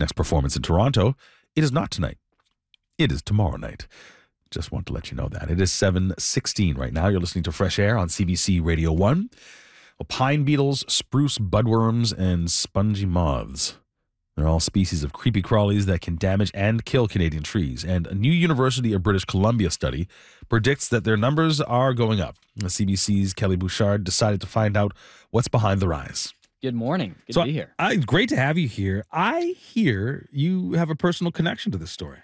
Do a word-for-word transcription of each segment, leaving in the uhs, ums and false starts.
next performance in Toronto, it is not tonight. It is tomorrow night. Just want to let you know that. It is seven sixteen right now. You're listening to Fresh Air on C B C Radio one. Well, pine beetles, spruce budworms, and spongy moths. They're all species of creepy crawlies that can damage and kill Canadian trees. And a new University of British Columbia study predicts that their numbers are going up. The C B C's Kelly Bouchard decided to find out what's behind the rise. Good morning. Good so to be here. I, great to have you here. I hear you have a personal connection to this story.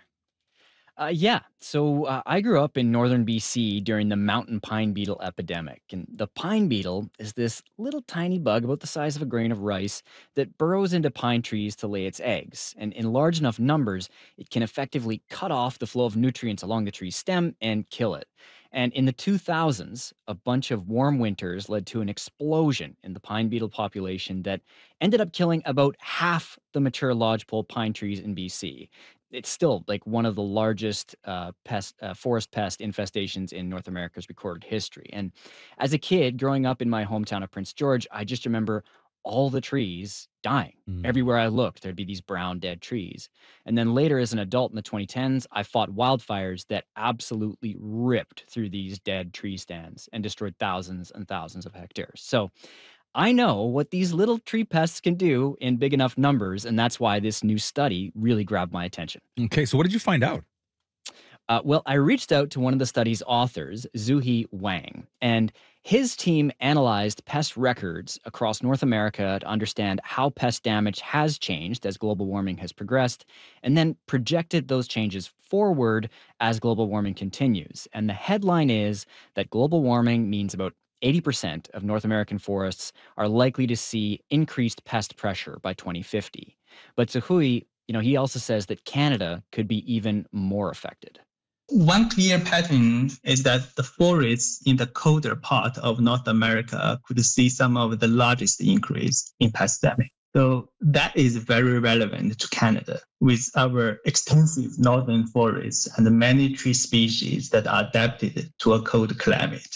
Uh, yeah. So uh, I grew up in northern B C during the mountain pine beetle epidemic. And the pine beetle is this little tiny bug about the size of a grain of rice that burrows into pine trees to lay its eggs. And in large enough numbers, it can effectively cut off the flow of nutrients along the tree's stem and kill it. And in the two thousands, a bunch of warm winters led to an explosion in the pine beetle population that ended up killing about half the mature lodgepole pine trees in B C. It's still like one of the largest uh, pest, uh, forest pest infestations in North America's recorded history. And as a kid growing up in my hometown of Prince George, I just remember all the trees dying. Mm. Everywhere I looked, there'd be these brown dead trees. And then later as an adult in the twenty tens, I fought wildfires that absolutely ripped through these dead tree stands and destroyed thousands and thousands of hectares. So I know what these little tree pests can do in big enough numbers, and that's why this new study really grabbed my attention. Okay, so what did you find out? Uh, well, I reached out to one of the study's authors, Zuhi Wang, and his team analyzed pest records across North America to understand how pest damage has changed as global warming has progressed, and then projected those changes forward as global warming continues. And the headline is that global warming means about eighty percent of North American forests are likely to see increased pest pressure by twenty fifty. But Zuhui, you know, he also says that Canada could be even more affected. One clear pattern is that the forests in the colder part of North America could see some of the largest increase in pest damage. So that is very relevant to Canada with our extensive northern forests and many tree species that are adapted to a cold climate.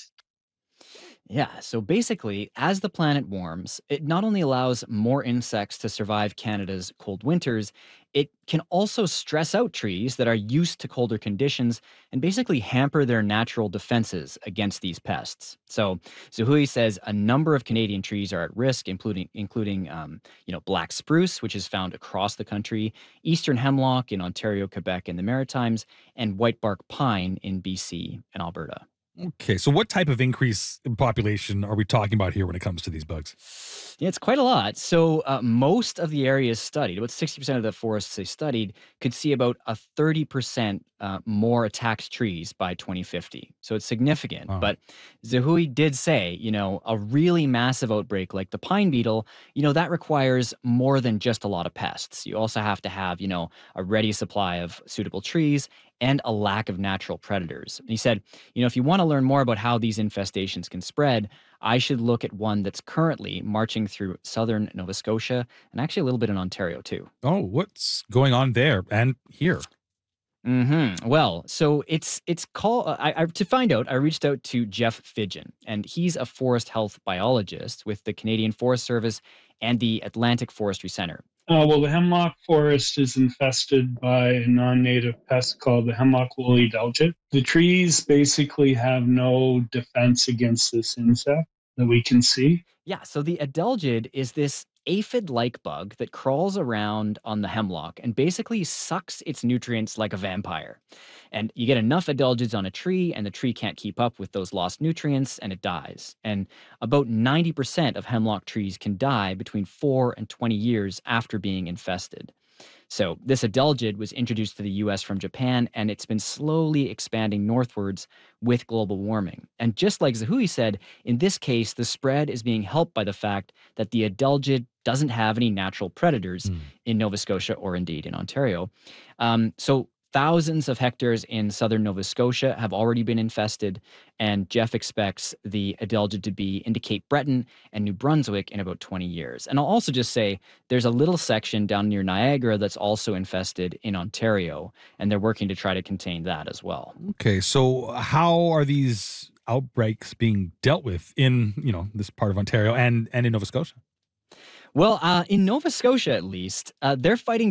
Yeah, so basically, as the planet warms, it not only allows more insects to survive Canada's cold winters, it can also stress out trees that are used to colder conditions and basically hamper their natural defenses against these pests. So Zuhui says a number of Canadian trees are at risk, including including um, you know, black spruce, which is found across the country, eastern hemlock in Ontario, Quebec, and the Maritimes, and whitebark pine in B C and Alberta. Okay, so what type of increase in population are we talking about here when it comes to these bugs? Yeah, it's quite a lot. So uh, most of the areas studied, about sixty percent of the forests they studied, could see about a thirty percent uh, more attacked trees by twenty fifty. So it's significant. Wow. But Zuhui did say, you know, a really massive outbreak like the pine beetle, you know, that requires more than just a lot of pests. You also have to have, you know, a ready supply of suitable trees and a lack of natural predators. And he said, you know, if you want to learn more about how these infestations can spread, I should look at one that's currently marching through southern Nova Scotia and actually a little bit in Ontario too. Oh, what's going on there and here? Mm-hmm. Well, so it's it's called. I, I to find out, I reached out to Jeff Fidgen, and he's a forest health biologist with the Canadian Forest Service and the Atlantic Forestry Center. Uh, well, the hemlock forest is infested by a non-native pest called the hemlock woolly adelgid. The trees basically have no defense against this insect that we can see. Yeah, so the adelgid is this aphid-like bug that crawls around on the hemlock and basically sucks its nutrients like a vampire. And you get enough adelgids on a tree, and the tree can't keep up with those lost nutrients, and it dies. And about ninety percent of hemlock trees can die between four and twenty years after being infested. So this adelgid was introduced to the U S from Japan, and it's been slowly expanding northwards with global warming. And just like Zuhui said, in this case, the spread is being helped by the fact that the adelgid doesn't have any natural predators mm. in Nova Scotia or indeed in Ontario. Um, so thousands of hectares in southern Nova Scotia have already been infested, and Jeff expects the adelgid to be into Cape Breton and New Brunswick in about twenty years. And I'll also just say there's a little section down near Niagara that's also infested in Ontario, and they're working to try to contain that as well. Okay, so how are these outbreaks being dealt with in, you know, this part of Ontario and, and in Nova Scotia? Well, uh, in Nova Scotia, at least, uh, they're fighting